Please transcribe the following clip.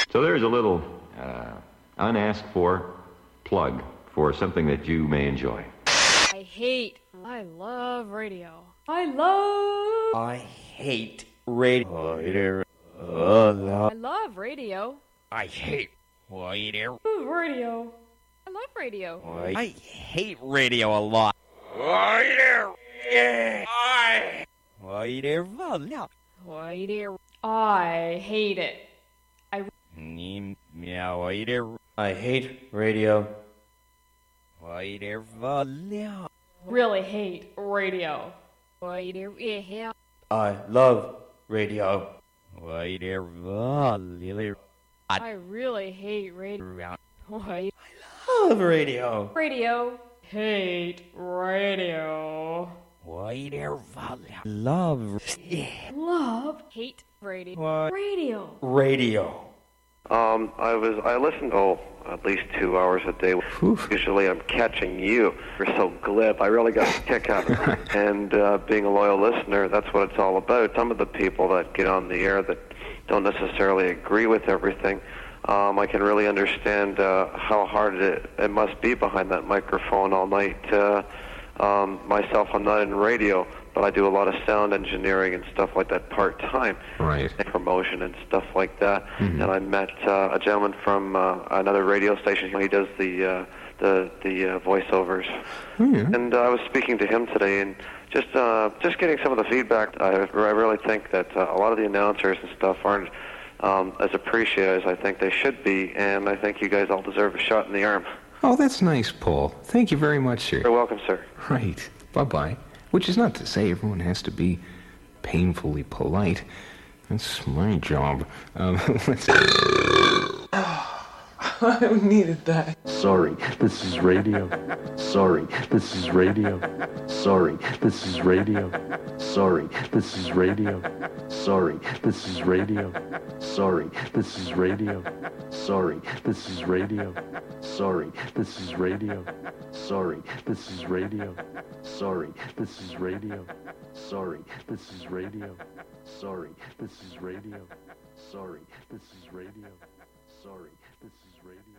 So there's a little unasked for plug for something that you may enjoy. I love radio. I hate radio. I love radio. I hate radio. Radio. I love radio. I hate radio a lot. Radio. I hate it. I hate radio. Really hate radio. I love radio. I really hate radio. Love radio. Radio. Hate radio. Love. Love. Hate radio. Radio. Radio. I listen to at least 2 hours a day. Usually I'm catching you. You're so glib. I really got a kick out of it. And being a loyal listener, that's what it's all about. Some of the people that get on the air that don't necessarily agree with everything, I can really understand how hard it must be behind that microphone all night. Myself, I'm not in radio, but I do a lot of sound engineering and stuff like that part-time. Right. And promotion and stuff like that. Mm-hmm. And I met a gentleman from another radio station. He does the voiceovers. Mm-hmm. And I was speaking to him today, and just getting some of the feedback. I really think that a lot of the announcers and stuff aren't as appreciated as I think they should be, and I think you guys all deserve a shot in the arm. Oh, that's nice, Paul. Thank you very much, sir. You're welcome, sir. Right. Bye-bye. Which is not to say everyone has to be painfully polite. That's my job. Let's... I needed that. Sorry, this is radio. Sorry, this is radio. Sorry, this is radio. Sorry, this is radio. Sorry, this is radio. Sorry, this is radio. Sorry, this is radio. Sorry, this is radio. Sorry, this is radio. Sorry, this is radio. Sorry, this is radio. Sorry, this is radio. Sorry, this is radio. Sorry, this is radio.